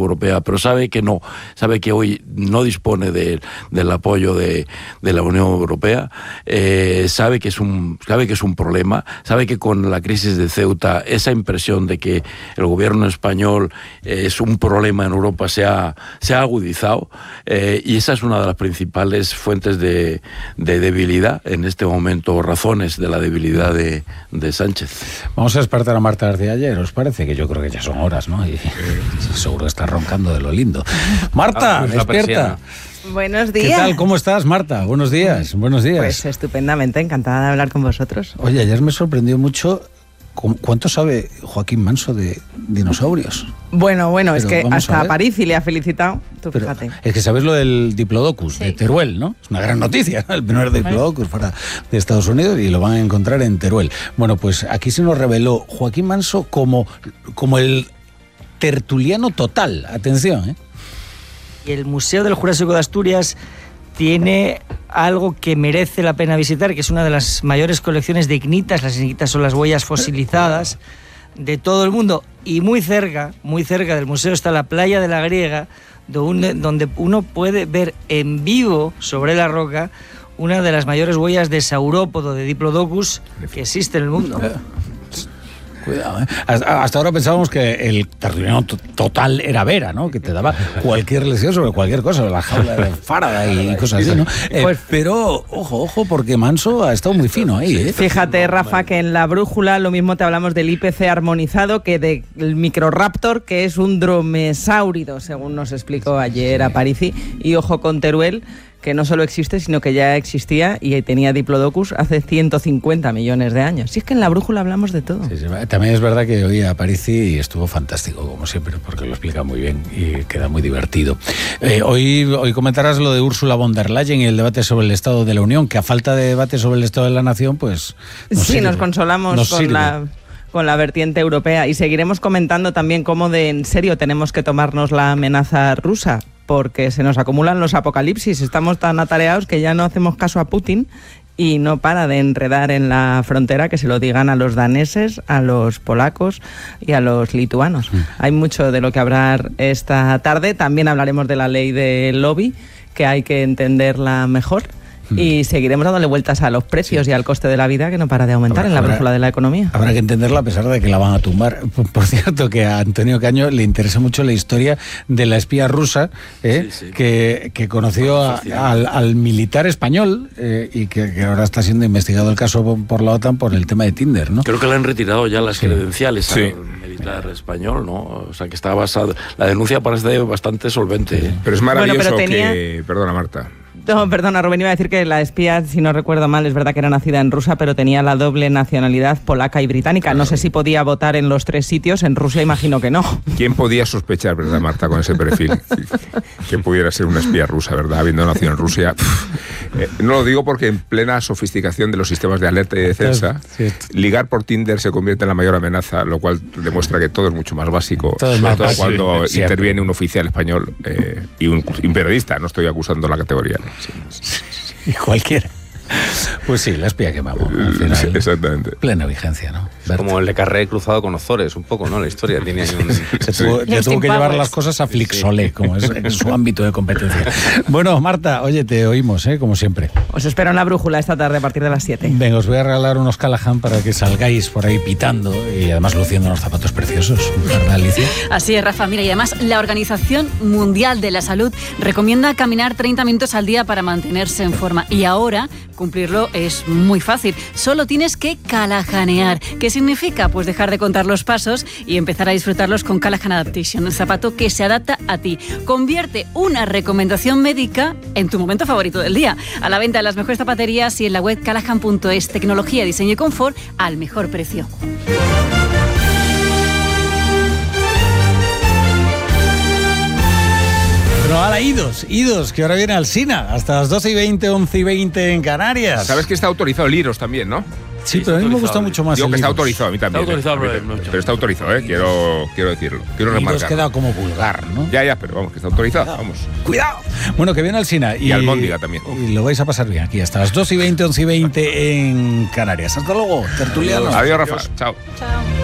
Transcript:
Europea, pero sabe que hoy no dispone del apoyo de la Unión Europea, sabe que es un problema, sabe que con la crisis de Ceuta esa impresión de que el gobierno español es un problema en Europa se ha agudizado, y esa es una de las principales fuentes de debilidad en este momento, razones de la debilidad de Sánchez. Vamos a despertar a Marta García ayer, ¿os parece? Que yo creo que ya son horas, ¿no? Y seguro está roncando de lo lindo. Marta, despierta. Buenos días. ¿Qué tal? ¿Cómo estás, Marta? Buenos días. Buenos días. Pues estupendamente, encantada de hablar con vosotros. Oye, ayer me sorprendió mucho cuánto sabe Joaquín Manso de dinosaurios. Bueno, es que hasta Aparici le ha felicitado. Tú fíjate. Es que sabes lo del Diplodocus de Teruel, ¿no? Es una gran noticia, ¿no? El primer Diplodocus de Estados Unidos, y lo van a encontrar en Teruel. Bueno, pues aquí se nos reveló Joaquín Manso como el tertuliano total. Atención, ¿eh? Y el Museo del Jurásico de Asturias tiene algo que merece la pena visitar, que es una de las mayores colecciones de ignitas. Las ignitas son las huellas fosilizadas de todo el mundo, y muy cerca del museo está la playa de la Griega, donde uno puede ver en vivo sobre la roca una de las mayores huellas de saurópodo, de Diplodocus, que existe en el mundo. Cuidado, ¿eh? Hasta ahora pensábamos que el tertuliano total era Vera, ¿no? Que te daba cualquier lección sobre cualquier cosa, la jaula de Faraday y cosas así, ¿no? Pero, ojo, porque Manso ha estado muy fino ahí, ¿eh? Fíjate, Rafa, que en la brújula lo mismo te hablamos del IPC armonizado que del Microraptor, que es un dromesáurido, según nos explicó ayer Aparici. Y ojo con Teruel, que no solo existe, sino que ya existía y tenía Diplodocus hace 150 millones de años. Si es que en la brújula hablamos de todo. Sí, también es verdad que oí a Aparici y estuvo fantástico, como siempre, porque lo explica muy bien y queda muy divertido. Hoy comentarás lo de Ursula von der Leyen y el debate sobre el Estado de la Unión, que a falta de debate sobre el Estado de la Nación, pues nos consolamos con la vertiente europea, y seguiremos comentando también cómo en serio tenemos que tomarnos la amenaza rusa, porque se nos acumulan los apocalipsis. Estamos tan atareados que ya no hacemos caso a Putin y no para de enredar en la frontera, que se lo digan a los daneses, a los polacos y a los lituanos. Hay mucho de lo que hablar esta tarde. También hablaremos de la ley del lobby, que hay que entenderla mejor. Y seguiremos dándole vueltas a los precios y al coste de la vida, que no para de aumentar en la brújula de la economía. Habrá que entenderla a pesar de que la van a tumbar. Por cierto, que a Antonio Caño le interesa mucho la historia de la espía rusa, que conoció al militar español, y que ahora está siendo investigado el caso por la OTAN por el tema de Tinder, ¿no? Creo que le han retirado ya las credenciales al militar español, ¿no? O sea, que está basado. La denuncia parece bastante solvente. Pero es maravilloso que... Perdona, Marta. No, perdona, Rubén, iba a decir que la espía, si no recuerdo mal, es verdad que era nacida en Rusia, pero tenía la doble nacionalidad polaca y británica. No sé si podía votar en los 3 sitios, en Rusia imagino que no. ¿Quién podía sospechar, verdad, Marta, con ese perfil, que pudiera ser una espía rusa, verdad, habiendo nacido en Rusia? No lo digo porque en plena sofisticación de los sistemas de alerta y defensa, ligar por Tinder se convierte en la mayor amenaza, lo cual demuestra que todo es mucho más básico, sobre todo cuando interviene un oficial español y un periodista. No estoy acusando la categoría. Y cualquiera. Pues sí, la espía que vamos. Al final, sí, exactamente. Plena vigencia, ¿no? Es como el Le Carré cruzado con Ozores, un poco, ¿no? La historia tiene ahí un... Se tuvo que llevar las cosas a Flixolé, como es en su ámbito de competencia. Bueno, Marta, oye, te oímos, como siempre. Os espero en la brújula esta tarde a partir de las 7. Venga, os voy a regalar unos Callahan para que salgáis por ahí pitando y además luciendo unos zapatos preciosos, ¿verdad, Alicia? Así es, Rafa. Mira, y además la Organización Mundial de la Salud recomienda caminar 30 minutos al día para mantenerse en forma. Y ahora cumplirlo es muy fácil. Solo tienes que callahanear. ¿Qué significa? Pues dejar de contar los pasos y empezar a disfrutarlos con Callahan Adaptation, un zapato que se adapta a ti. Convierte una recomendación médica en tu momento favorito del día. A la venta en las mejores zapaterías y en la web callahan.es. Tecnología, diseño y confort al mejor precio. Pero ahora idos, que ahora viene Alsina, hasta las 12:20, 11:20 en Canarias. Sabes que está autorizado el Iros también, ¿no? Sí, pero a mí me gusta mucho más. Digo que está autorizado, a mí también. Está autorizado, pero está autorizado, quiero decirlo. Quiero remarcarlo. queda como vulgar, ¿no? Ya, pero vamos, que está autorizado, vamos. ¡Cuidado! Bueno, que viene Alsina. Y Almóndiga también. Y lo vais a pasar bien aquí, hasta las 12:20, 11:20 en Canarias. Hasta luego, tertulianos. Adiós, Rafa. Chao. Chao.